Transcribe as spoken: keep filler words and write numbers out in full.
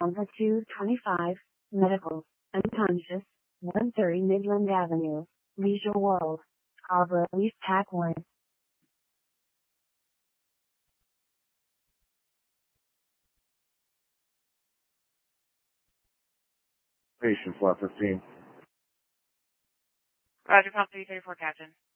Number two twenty-five, Medical, Unconscious, one thirty Midland Avenue, Leisure World, Scarborough, East Pack one. Patient flat fifteen. Roger, Pump three thirty-four, Captain.